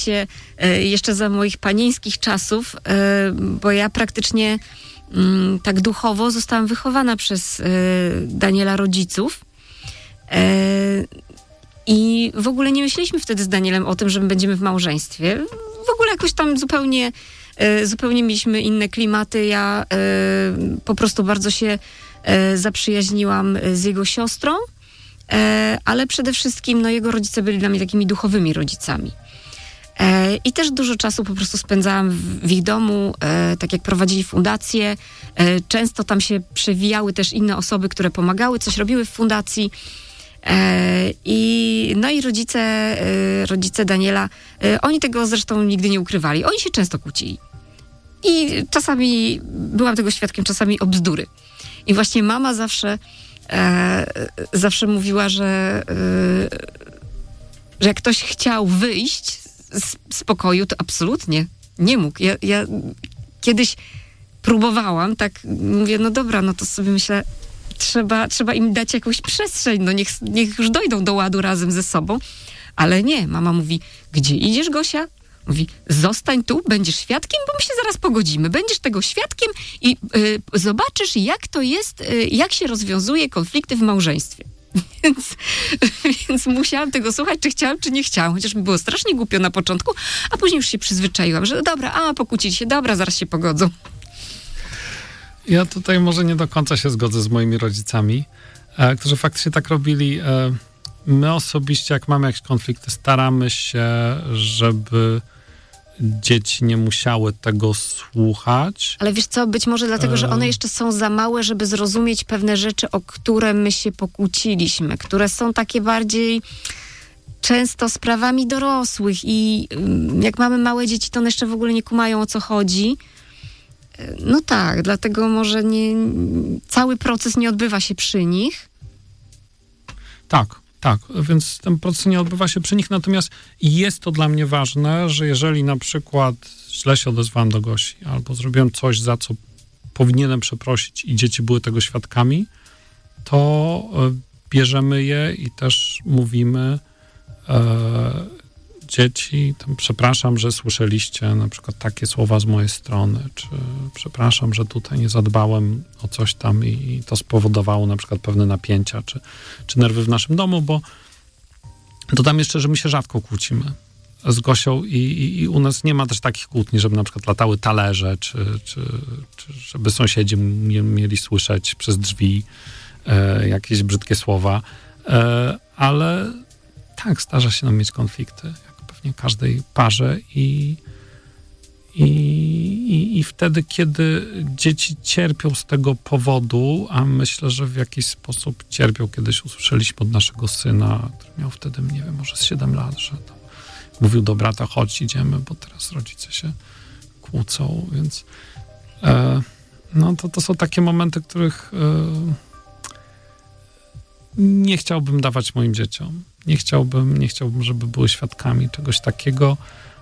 się jeszcze za moich panieńskich czasów, bo ja praktycznie tak duchowo zostałam wychowana przez Daniela rodziców. I w ogóle nie myśleliśmy wtedy z Danielem o tym, że my będziemy w małżeństwie. W ogóle jakoś tam zupełnie mieliśmy inne klimaty. Ja po prostu bardzo się zaprzyjaźniłam z jego siostrą, ale przede wszystkim jego rodzice byli dla mnie takimi duchowymi rodzicami. I też dużo czasu po prostu spędzałam w ich domu, tak jak prowadzili fundację. Często tam się przewijały też inne osoby, które pomagały, coś robiły w fundacji. I rodzice Daniela, oni tego zresztą nigdy nie ukrywali. Oni się często kłócili. I czasami byłam tego świadkiem, czasami o bzdury. I właśnie mama zawsze mówiła, że jak ktoś chciał wyjść z pokoju, to absolutnie nie mógł. Ja kiedyś próbowałam, tak mówię, no dobra, no to sobie myślę, trzeba im dać jakąś przestrzeń, no niech już dojdą do ładu razem ze sobą. Ale nie, mama mówi, gdzie idziesz, Gosia? Mówi, zostań tu, będziesz świadkiem, bo my się zaraz pogodzimy. Będziesz tego świadkiem i zobaczysz, jak to jest, jak się rozwiązuje konflikty w małżeństwie. Więc musiałam tego słuchać, czy chciałam, czy nie chciałam. Chociaż mi było strasznie głupio na początku, a później już się przyzwyczaiłam, że dobra, pokłócili się, dobra, zaraz się pogodzą. Ja tutaj może nie do końca się zgodzę z moimi rodzicami, którzy faktycznie tak robili. My osobiście, jak mamy jakieś konflikty, staramy się, żeby dzieci nie musiały tego słuchać. Ale wiesz co, być może dlatego, że one jeszcze są za małe, żeby zrozumieć pewne rzeczy, o które my się pokłóciliśmy, które są takie bardziej często sprawami dorosłych i jak mamy małe dzieci, to one jeszcze w ogóle nie kumają, o co chodzi. No tak, dlatego może cały proces nie odbywa się przy nich. Tak, więc ten proces nie odbywa się przy nich, natomiast jest to dla mnie ważne, że jeżeli na przykład źle się odezwałem do Gosi albo zrobiłem coś, za co powinienem przeprosić i dzieci były tego świadkami, to bierzemy je i też mówimy dzieci, tam, przepraszam, że słyszeliście na przykład takie słowa z mojej strony, czy przepraszam, że tutaj nie zadbałem o coś tam i to spowodowało na przykład pewne napięcia, czy nerwy w naszym domu, bo dodam jeszcze, że my się rzadko kłócimy z Gosią i u nas nie ma też takich kłótni, żeby na przykład latały talerze, czy żeby sąsiedzi mieli słyszeć przez drzwi jakieś brzydkie słowa, ale tak, zdarza się nam mieć konflikty, jak pewnie każdej parze i wtedy, kiedy dzieci cierpią z tego powodu, a myślę, że w jakiś sposób cierpią, kiedyś usłyszeliśmy od naszego syna, który miał wtedy, nie wiem, może z 7 lat, że tam mówił do brata, chodź, idziemy, bo teraz rodzice się kłócą, więc to są takie momenty, których nie chciałbym dawać moim dzieciom. Nie chciałbym, żeby były świadkami czegoś takiego,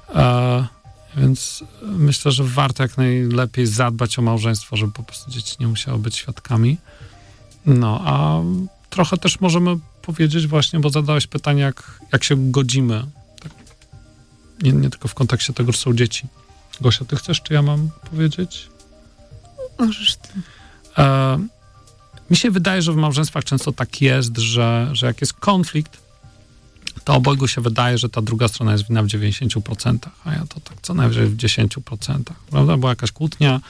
więc myślę, że warto jak najlepiej zadbać o małżeństwo, żeby po prostu dzieci nie musiały być świadkami. No, a trochę też możemy powiedzieć właśnie, bo zadałeś pytanie, jak się godzimy. Tak, nie tylko w kontekście tego, że są dzieci. Gosia, ty chcesz, czy ja mam powiedzieć? Możesz ty. Mi się wydaje, że w małżeństwach często tak jest, że jak jest konflikt, to obojgu się wydaje, że ta druga strona jest winna w 90%, a ja to tak co najwyżej w 10%. Prawda? Była jakaś kłótnia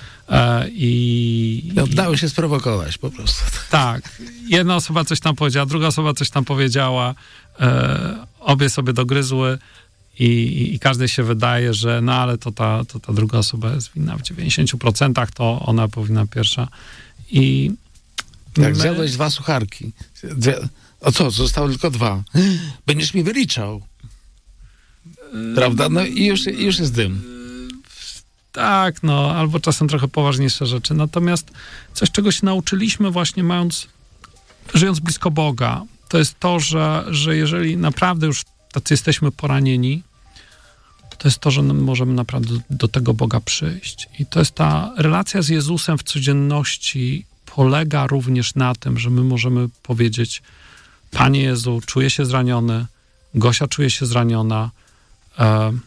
i... Dało się sprowokować po prostu. Tak. Jedna osoba coś tam powiedziała, druga osoba coś tam powiedziała, obie sobie dogryzły i każdej się wydaje, że no ale to ta druga osoba jest winna w 90%, to ona powinna pierwsza. I tak, zjadłeś 2 sucharki. O co? Zostało tylko 2. Będziesz mi wyliczał. Prawda? No i już jest dym. Tak, albo czasem trochę poważniejsze rzeczy. Natomiast coś, czego się nauczyliśmy właśnie żyjąc blisko Boga, to jest to, że jeżeli naprawdę już tacy jesteśmy poranieni, to jest to, że możemy naprawdę do tego Boga przyjść. I to jest ta relacja z Jezusem w codzienności polega również na tym, że my możemy powiedzieć: Panie Jezu, czuję się zraniony, Gosia czuje się zraniona,